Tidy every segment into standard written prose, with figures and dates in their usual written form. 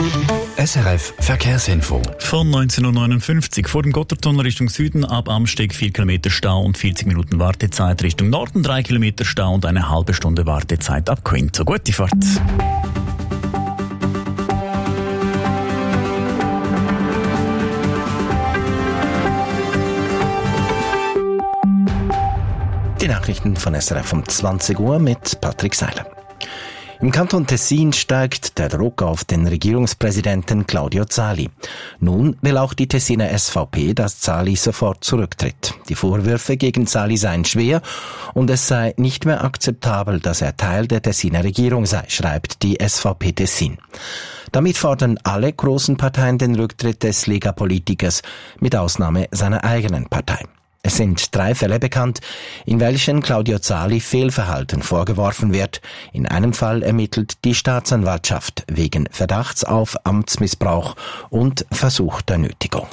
SRF Verkehrsinfo. Von 19:59 vor dem Gotthardtunnel Richtung Süden ab Amsteg 4 Kilometer Stau und 40 Minuten Wartezeit. Richtung Norden 3 Kilometer Stau und eine halbe Stunde Wartezeit ab Quinto. Gute Fahrt. Die Nachrichten von SRF um 20 Uhr mit Patrick Seiler. Im Kanton Tessin steigt der Druck auf den Regierungspräsidenten Claudio Zali. Nun will auch die Tessiner SVP, dass Zali sofort zurücktritt. Die Vorwürfe gegen Zali seien schwer und es sei nicht mehr akzeptabel, dass er Teil der Tessiner Regierung sei, schreibt die SVP Tessin. Damit fordern alle großen Parteien den Rücktritt des Lega-Politikers, mit Ausnahme seiner eigenen Partei. Es sind 3 Fälle bekannt, in welchen Claudio Zali Fehlverhalten vorgeworfen wird. In einem Fall ermittelt die Staatsanwaltschaft wegen Verdachts auf Amtsmissbrauch und versuchter Nötigung.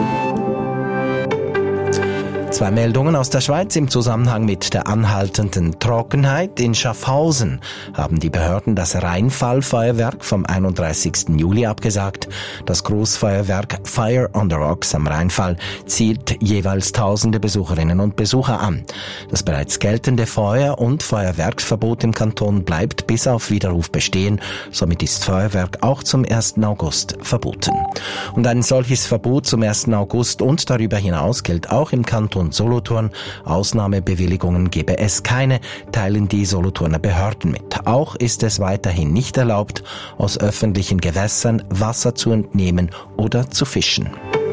2 Meldungen aus der Schweiz im Zusammenhang mit der anhaltenden Trockenheit. In Schaffhausen haben die Behörden das Rheinfallfeuerwerk vom 31. Juli abgesagt. Das Großfeuerwerk Fire on the Rocks am Rheinfall zielt jeweils tausende Besucherinnen und Besucher an. Das bereits geltende Feuer- und Feuerwerksverbot im Kanton bleibt bis auf Widerruf bestehen. Somit ist Feuerwerk auch zum 1. August verboten. Und ein solches Verbot zum 1. August und darüber hinaus gilt auch im Kanton Solothurn. Ausnahmebewilligungen gebe es keine, teilen die Solothurner Behörden mit. Auch ist es weiterhin nicht erlaubt, aus öffentlichen Gewässern Wasser zu entnehmen oder zu fischen.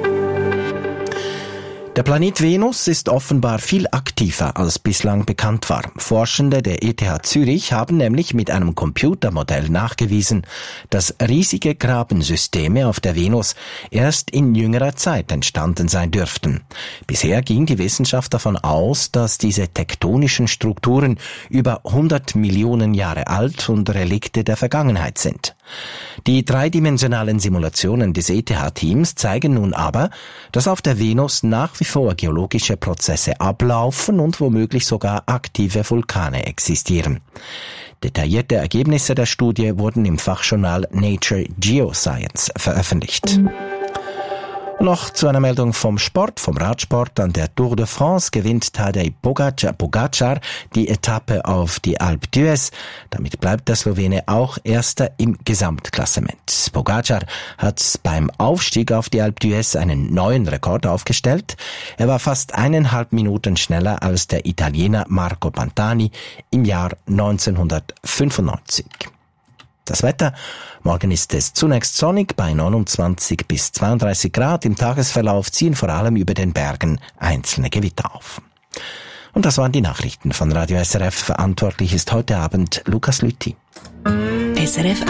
Der Planet Venus ist offenbar viel aktiver, als bislang bekannt war. Forschende der ETH Zürich haben nämlich mit einem Computermodell nachgewiesen, dass riesige Grabensysteme auf der Venus erst in jüngerer Zeit entstanden sein dürften. Bisher ging die Wissenschaft davon aus, dass diese tektonischen Strukturen über 100 Millionen Jahre alt und Relikte der Vergangenheit sind. Die dreidimensionalen Simulationen des ETH-Teams zeigen nun aber, dass auf der Venus nach wie vor geologische Prozesse ablaufen und womöglich sogar aktive Vulkane existieren. Detaillierte Ergebnisse der Studie wurden im Fachjournal Nature Geoscience veröffentlicht. Noch zu einer Meldung vom Sport, vom Radsport. An der Tour de France gewinnt Tadej Pogačar die Etappe auf die Alpe d'Huez. Damit bleibt der Slowene auch Erster im Gesamtklassement. Pogačar hat beim Aufstieg auf die Alpe d'Huez einen neuen Rekord aufgestellt. Er war fast 1,5 Minuten schneller als der Italiener Marco Pantani im Jahr 1995. Das Wetter. Morgen ist es zunächst sonnig bei 29 bis 32 Grad. Im Tagesverlauf ziehen vor allem über den Bergen einzelne Gewitter auf. Und das waren die Nachrichten von Radio SRF. Verantwortlich ist heute Abend Lukas Lüthi. SRF 1.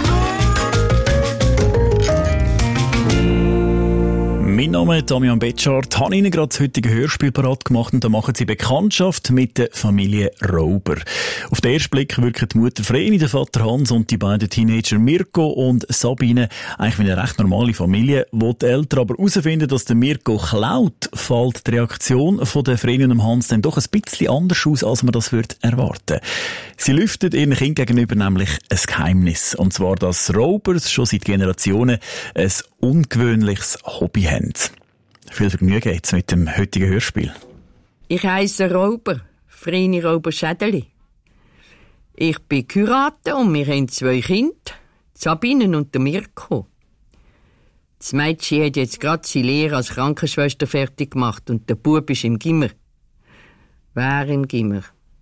Mein Name ist Damian Betschart. Ich habe Ihnen gerade das heutige Hörspiel parat gemacht und da machen Sie Bekanntschaft mit der Familie Rober. Auf den ersten Blick wirken die Mutter Vreni, der Vater Hans und die beiden Teenager Mirko und Sabine eigentlich wie eine recht normale Familie. Wo die Eltern aber herausfinden, dass der Mirko klaut, fällt die Reaktion von der Vreni und dem Hans dann doch ein bisschen anders aus, als man das erwarten. Sie lüften ihren Kindern gegenüber nämlich ein Geheimnis. Und zwar, dass Robers schon seit Generationen ein ungewöhnliches Hobby haben. Viel Vergnügen jetzt mit dem heutigen Hörspiel. Ich heisse Rober, Vreni Rober Schädeli. Ich bin geheiratet und wir haben 2 Kinder, Sabine und der Mirko. Das Mädchen hat jetzt gerade seine Lehre als Krankenschwester fertig gemacht und der Bub ist im Gimmer. Wer im Gimmer?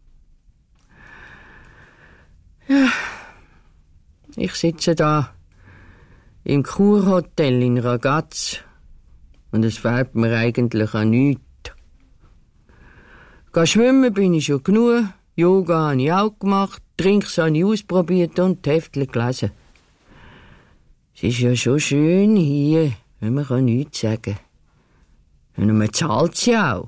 Ja, ich sitze da im Kurhotel in Ragaz und es fehlt mir eigentlich an nichts. Schwimmen bin ich schon genug, Yoga habe ich auch gemacht, Drinks habe ich ausprobiert und Heftchen gelesen. Es ist ja schon schön hier, wenn man nichts sagen kann. Und man zahlt sie auch.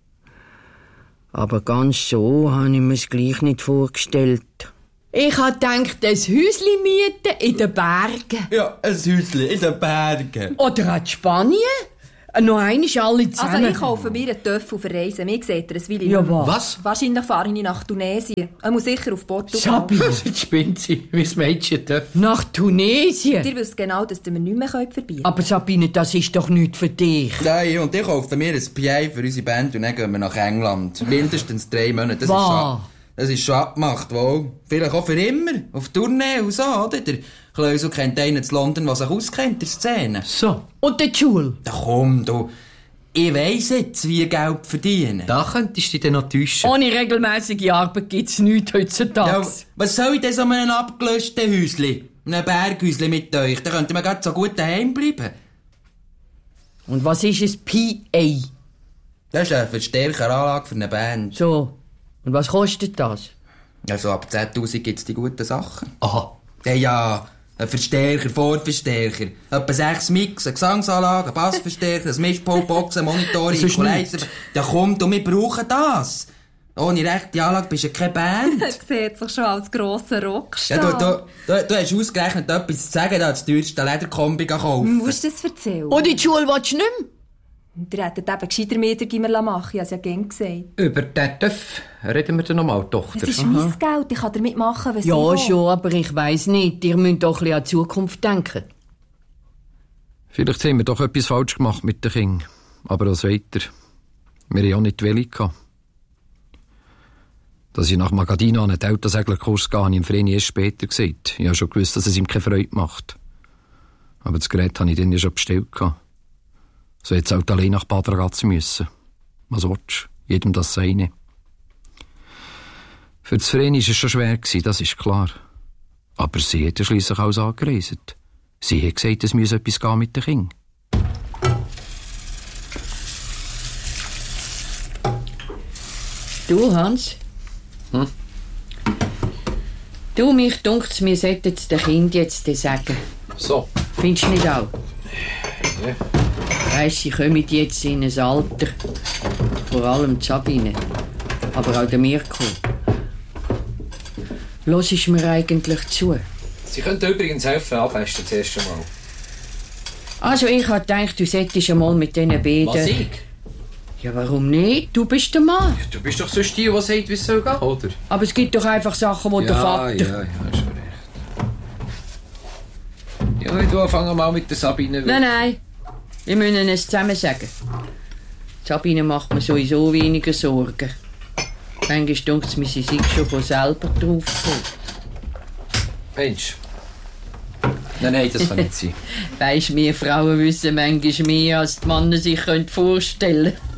Aber ganz so habe ich mir es gleich nicht vorgestellt. Ich habe gedacht, ein Häuschen mieten in den Bergen. Ja, ein Häuschen in den Bergen. Oder in Spanien. Noch einmal alle zusammen. Also ich kaufe mir einen Töffel für Reisen. Mir seht ihr, Willi. Ja, was? Was? Wahrscheinlich fahre ich nach Tunesien. Er muss sicher auf Portugal. Sabine, Jetzt spinnt sie, wie das Mädchen darf. nach Tunesien. Ihr wisst genau, dass ihr mir nicht mehr verbieten könnt. Aber Sabine, das ist doch nichts für dich. Nein, und ich kaufe mir ein PA für unsere Band und dann gehen wir nach England. Mindestens 3 Monate. Das ist schon abgemacht, wohl. Vielleicht auch für immer. Auf Tournee und so, oder? Der Kleusel kennt einen in London, der sich auskennt in der Szene. So. Und die Schule? Da komm, du. Ich weiss jetzt, wie Geld verdienen. Da könntest du dich dann noch täuschen. Ohne regelmäßige Arbeit gibt's nichts heutzutage. Ja, was soll ich denn so einem abgelöschten Häuschen? Einem Berghäuschen mit euch? Da könnte man gerade so gut daheim bleiben. Und was ist ein PA? Das ist eine Verstärkeranlage für eine Band. So. Und was kostet das? Also ab 10'000 gibt's die guten Sachen. Aha. Ja, ein Verstärker, Vorverstärker. Etwa 6 Mix, eine Gesangsanlage, ein Bassverstärker, ein Mischpult, Boxen, Monitore, Equalizer. Ja kommt, und wir brauchen das. Ohne rechte Anlage bist du keine Band. Er sieht sich schon als grosser Rockstar. Ja, du hast ausgerechnet etwas zu sagen, da das teuerste Lederkombi kaufen. Musst du das erzählen? Und in die Schule willst du nicht mehr? Ihr hättet eben gescheiter Metergimmer machen, ich habe es ja gern gesagt. Über den Töff reden wir dann nochmal, Tochter. Es ist mein Geld, ich kann damit machen, was ich Ja, will. schon, aber ich weiss nicht. Ihr müsst doch ein bisschen an die Zukunft denken. Vielleicht haben wir doch etwas falsch gemacht mit den Kindern. Aber als weiter. Wir haben auch nicht die Welle gehabt. Dass ich nach Magadina an einen Delta-Seglerkurs gehe, habe ich im Vreni erst später gesagt. Ich habe schon gewusst, dass es ihm keine Freude macht. Aber das Gerät habe ich dann ja schon bestellt gehabt. So jetzt halt allein nach Bad Ragaz müssen. Was willst du? Jedem das seine. Für das Vreni war es schon schwer, das ist klar. Aber sie hat ja schliesslich alles angereist. Sie hat gesagt, es müsse etwas gehen mit den Kindern. Du, Hans? Du, mich dunkt's, wir sollten es den Kindern jetzt sagen. So. Findest du nicht auch? Ja. Weisst, sie kommen jetzt in ein Alter. Vor allem die Sabine. Aber auch der Mirko. Hörst du mir eigentlich zu? Sie könnten übrigens helfen, anfesten das erste Mal. Also, ich habe gedacht, du solltest einmal mit diesen beiden... Was, ich? Ja, warum nicht? Du bist der Mann. Ja, du bist doch sonst die, die sagt, wie es soll gehen, oder? Aber es gibt doch einfach Sachen, wo der Vater... Ja, hast schon recht. Ja, du fangen mal mit der Sabine. Nein. Wir müssen es zusammen sagen. Sabine macht mir sowieso weniger Sorgen. Manchmal denkt es mir, sie sei schon von selber drauf gekommen. Mensch. Nein, das kann nicht sein. Weisst, wir Frauen wissen manchmal mehr, als die Männer sich vorstellen können.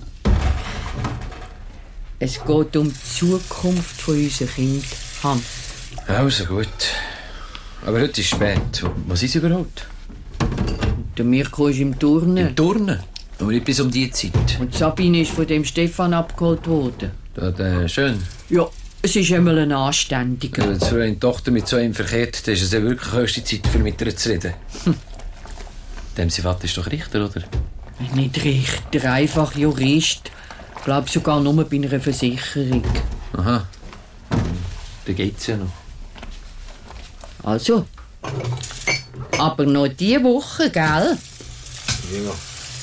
Es geht um die Zukunft von unseren Kindern, Hans. Also gut. Aber heute ist spät. Was ist überhaupt? Der Mirko ist im Turnen. Im Turnen? Aber nicht bis um die Zeit. Und Sabine ist von dem Stefan abgeholt worden. Schön. Ja, es ist einmal ein Anständiger. Wenn so eine Tochter mit so einem verkehrt, dann ist es ja wirklich höchste Zeit, für mit ihr zu reden. Dem sein Vater ist doch Richter, oder? Nicht Richter, einfach Jurist. Ich glaube sogar nur bei einer Versicherung. Aha. Da geht's ja noch. Also. Aber noch diese Woche, gell? Ja.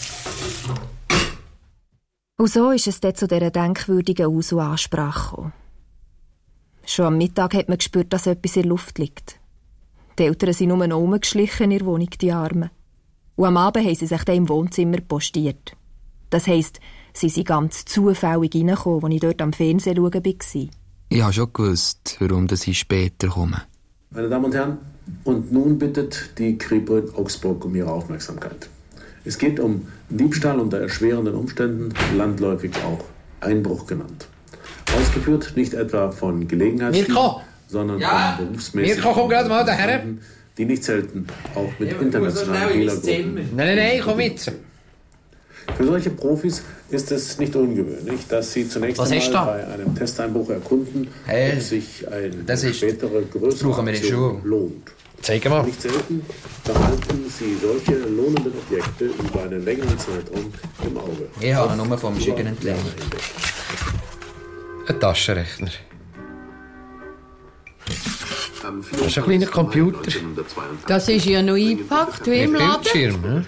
Und so ist es dann zu dieser denkwürdigen Usu-Ansprache gekommen. Schon am Mittag hat man gespürt, dass etwas in der Luft liegt. Die Eltern sind nur noch rumgeschlichen in ihrer Wohnung, die Armen. Und am Abend haben sie sich dann im Wohnzimmer postiert. Das heisst, sie sind ganz zufällig reingekommen, als ich dort am Fernsehen schauen war. Ich habe schon gewusst, warum ich später komme. Meine Damen und Herren, und nun bittet die Kripo in Augsburg um Ihre Aufmerksamkeit. Es geht um Diebstahl unter erschwerenden Umständen, landläufig auch Einbruch genannt. Ausgeführt nicht etwa von Gelegenheitsdieben, sondern von berufsmäßigen Mirko, komm gerade mal daher. die nicht selten auch mit internationalen Fehlergruppen... Nein, komm mit. Für solche Profis ist es nicht ungewöhnlich, dass sie zunächst einmal bei einem Testeinbruch erkunden, ob sich eine spätere größere Aktion lohnt. Zeig mal. Nicht selten behalten sie solche lohnenden Objekte über einen längeren Zeitraum im Auge. Ich habe nur vom Schicken entlernt. Ein Taschenrechner. Das ist ein kleiner Computer. Das ist ja noch eingepackt wie im Laden. Bildschirm, ne?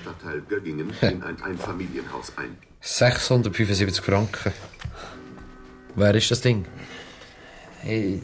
675 Franken. Wer ist das Ding? Hey,